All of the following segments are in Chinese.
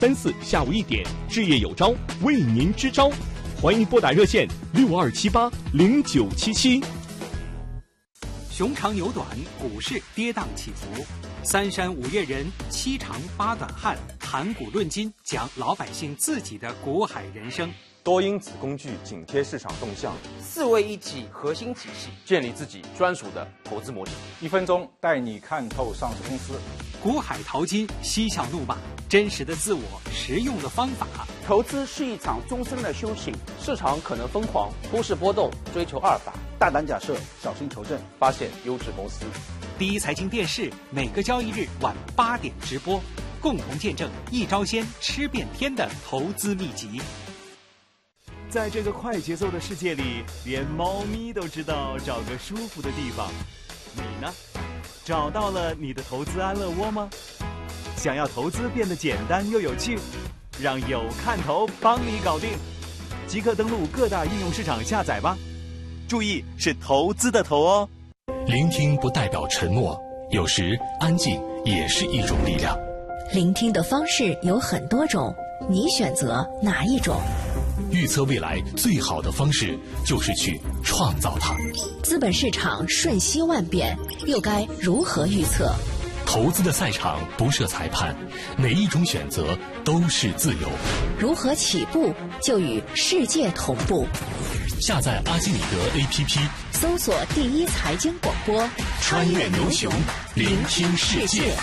34下午1点，置业有招，为您支招，欢迎拨打热线62780977。 熊长牛短，股市跌宕起伏，三山五岳人，七长八短汉，谈股论金，讲老百姓自己的股海人生。 多因子工具紧贴市场动向 ，4位一体核心体系， 建立自己专属的投资模式。 1分钟带你看透上市公司。 股海淘金，嬉笑怒骂，真实的自我，实用的方法。 投资是一场终身的修行， 市场可能疯狂，忽视波动，追求阿尔法， 大胆假设，小心求证， 发现优质公司。 第一财经电视每个交易日晚8点直播，共同见证一招鲜吃遍天的投资秘籍。 在这个快节奏的世界里，连猫咪都知道找个舒服的地方。你呢？找到了你的投资安乐窝吗？想要投资变得简单又有趣，让有看头帮你搞定。即刻登录各大应用市场下载吧。注意，是投资的投哦。 聆听不代表沉默，有时安静也是一种力量。 聆听的方式有很多种，你选择哪一种？ 预测未来最好的方式就是去创造它。 资本市场瞬息万变，又该如何预测？ 投资的赛场不设裁判，每一种选择都是自由。 如何起步就与世界同步？ 下载阿基米德 APP， 搜索第一财经广播， 穿越牛熊，聆听世界。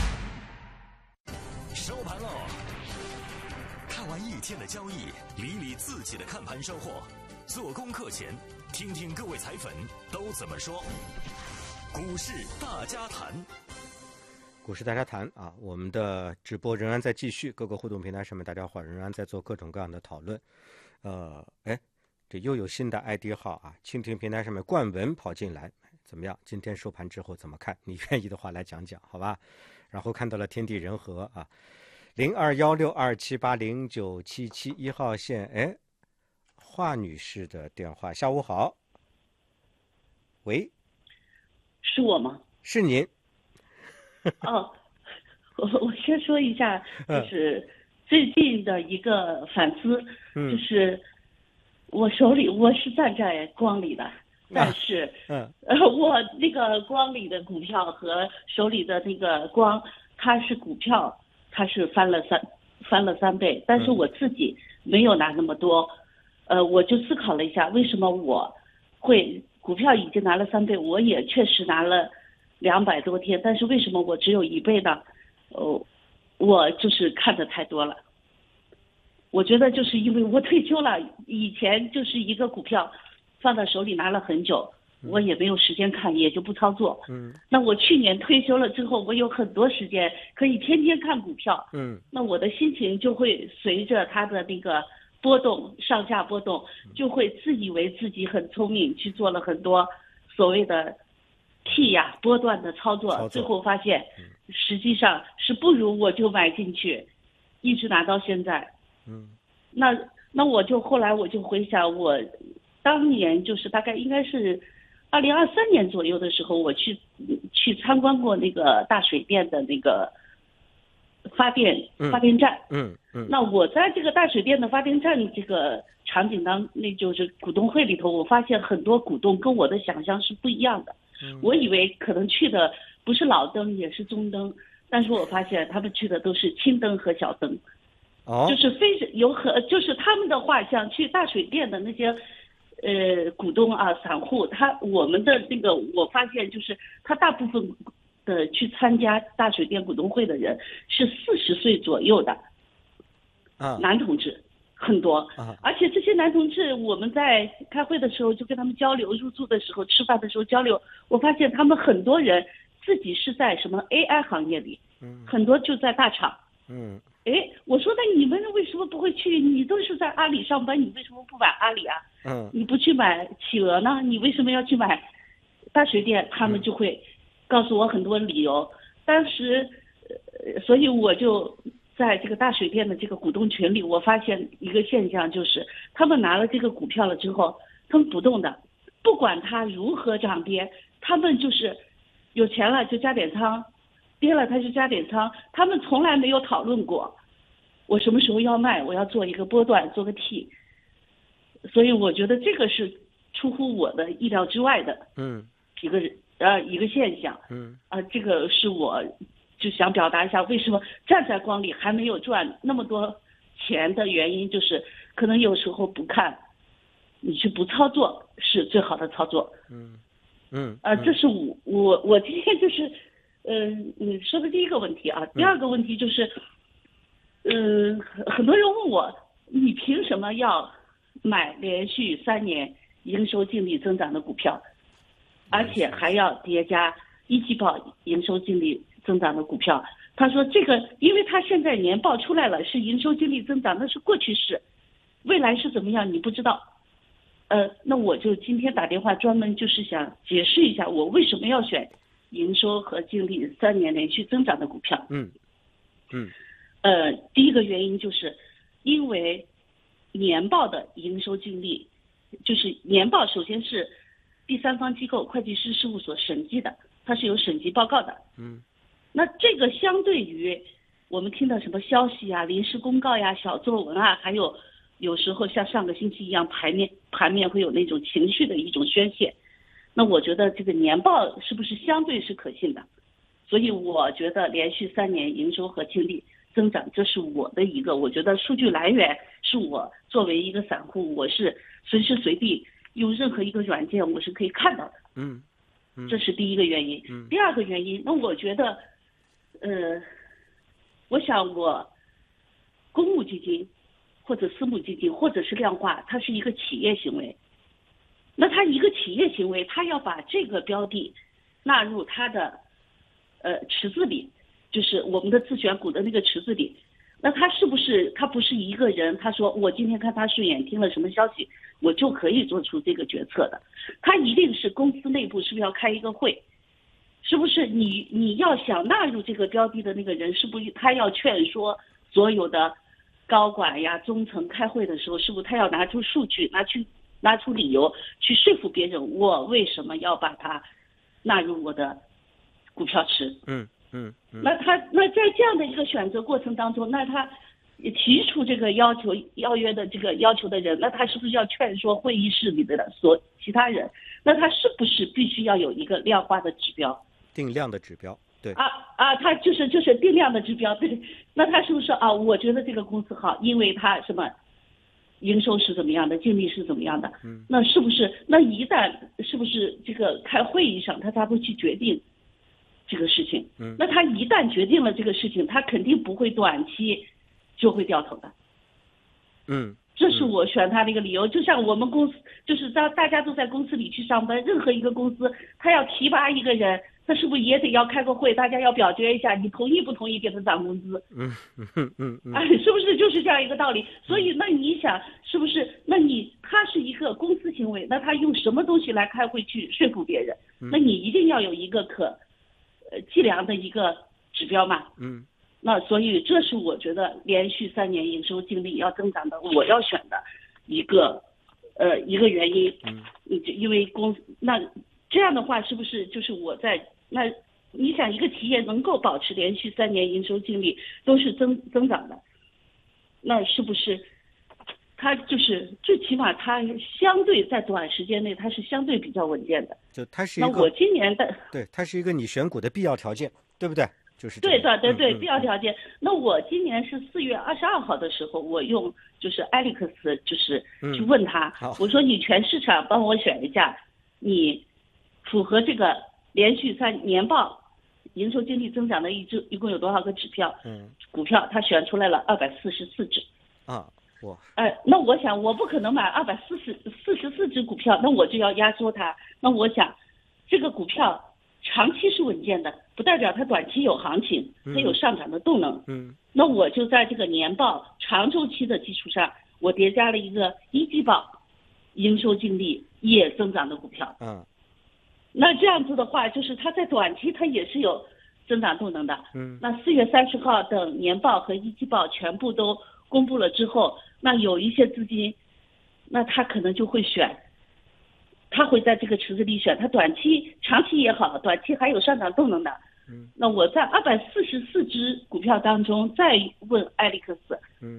收盘喽！看完一天的交易，理理自己的看盘收获。做功课前，听听各位财粉都怎么说。股市大家谈。 股市大家谈啊，我们的直播仍然在继续，各个互动平台上面大家伙仍然在做各种各样的讨论。这又有新的 ID 号啊，蜻蜓平台上面冠文跑进来，怎么样？今天收盘之后怎么看？你愿意的话来讲讲，好吧？然后看到了天地人和啊，021627809771号线，华女士的电话，下午好。喂， 是我吗？ 是您。 哦，我先说一下，就是最近的一个反思，就是我手里我是站在光里的，但是我那个光里的股票和手里的那个光，它是股票，它是翻了3倍，但是我自己没有拿那么多，我就思考了一下，为什么我会股票已经拿了3倍，我也确实拿了200多天，但是为什么我只有1倍呢？我就是看的太多了。我觉得就是因为我退休了，以前就是一个股票放到手里拿了很久，我也没有时间看，也就不操作。那我去年退休了之后，我有很多时间可以天天看股票。那我的心情就会随着它的那个波动，上下波动，就会自以为自己很聪明，去做了很多所谓的波段的操作，最后发现实际上是不如我就买进去，一直拿到现在。那我就后来我就回想，我当年就是大概应该是2023年左右的时候，我去参观过那个大水电的那个发电站。那我在这个大水电的发电站这个场景那就是股东会里头，我发现很多股东跟我的想象是不一样的。我以为可能去的不是老灯也是中灯，但是我发现他们去的都是轻灯和小灯。就是就是他们的画像去大水电的那些股东啊散户，我们的那个我发现就是他大部分的去参加大水电股东会的人是40岁左右的男同志很多，而且这些男同志我们在开会的时候就跟他们交流，入住的时候吃饭的时候交流，我发现他们很多人自己是在什么 AI 行业里，很多就在大厂。我说那你们为什么不会去？你都是在阿里上班，你为什么不买阿里啊？你不去买企鹅呢？你为什么要去买大水电？他们就会告诉我很多理由。当时，所以我就在这个大水电的这个股东群里，我发现一个现象，就是他们拿了这个股票了之后，他们不动的，不管它如何涨跌，他们就是有钱了就加点仓，跌了他就加点仓，他们从来没有讨论过我什么时候要卖，我要做一个波段，做个 T。所以我觉得这个是出乎我的意料之外的，一个现象，这个是我就想表达一下，为什么站在光里还没有赚那么多钱的原因，就是可能有时候不看，你去不操作是最好的操作。这是我今天就是你说的第一个问题啊。第二个问题就是，很多人问我，你凭什么要买连续3年营收净利增长的股票，而且还要叠加一季报营收净利增长的股票？他说这个，因为他现在年报出来了，是营收净利增长，那是过去式，未来是怎么样你不知道。那我就今天打电话专门就是想解释一下我为什么要选营收和净利3年连续增长的股票。第一个原因就是因为年报的营收净利，就是年报首先是第三方机构会计师事务所审计的，它是有审计报告的。那这个相对于我们听到什么消息啊、临时公告呀、小作文啊，还有时候像上个星期一样盘面会有那种情绪的一种宣泄，那我觉得这个年报是不是相对是可信的？所以我觉得连续3年营收和净利增长，这是我的一个，我觉得数据来源是我作为一个散户，我是随时随地用任何一个软件我是可以看到的。这是第一个原因。第二个原因，那我觉得我想我公募基金或者私募基金或者是量化，它是一个企业行为。那它一个企业行为，它要把这个标的纳入它的池子里，就是我们的自选股的那个池子里。那它是不是它不是一个人，他说我今天看他顺眼，听了什么消息，我就可以做出这个决策的？它一定是公司内部是不是要开一个会？是不是你要想纳入这个标的的那个人，是不是他要劝说所有的高管呀、中层开会的时候，是不是他要拿出数据、拿出理由去说服别人，我为什么要把它纳入我的股票池？那在这样的一个选择过程当中，那他提出这个要约的这个要求的人，那他是不是要劝说会议室里的其他人？那他是不是必须要有一个量化的指标？ 定量的指标，对。 他就是定量的指标，对。那他是不是我觉得这个公司好，因为他什么营收是怎么样的，净利是怎么样的？那是不是那一旦是不是这个开会议上他才会去决定这个事情？那他一旦决定了这个事情，他肯定不会短期就会掉头的。这是我选他的一个理由。就像我们公司，就是大家都在公司里去上班，任何一个公司他要提拔一个人，他是不是也得要开个会，大家要表决一下，你同意不同意给他涨工资？是不是就是这样一个道理？所以那你想是不是？那他是一个公司行为，那他用什么东西来开会去说服别人？那你一定要有一个可计量的一个指标嘛。那所以这是我觉得连续3年营收净利要增长的，我要选的一个原因。因为那这样的话，是不是就是那你想一个企业能够保持连续3年营收净利都是增长的，那是不是它就是最起码它相对在短时间内它是相对比较稳健的？ 就它是一个， 那我今年的对，它是一个你选股的必要条件，对不对？就是对，必要条件。那我今年是4月22号的时候，我用就是艾利克斯就是去问他，我说你全市场帮我选一下，你符合这个连续3年报营收净利增长的一共有多少个指标？股票他选出来了244只。那我想我不可能买244只股票，那我就要压缩它。那我想这个股票长期是稳健的，不代表它短期有行情，它有上涨的动能。那我就在这个年报长周期的基础上，我叠加了一个一季报营收净利也增长的股票。那这样子的话，就是它在短期它也是有增长动能的。那4月30号等年报和一季报全部都公布了之后，那有一些资金，那他可能就会选。他会在这个池子里选，他长期也好，短期还有上涨动能的， 那我在244只股票当中再问艾利克斯，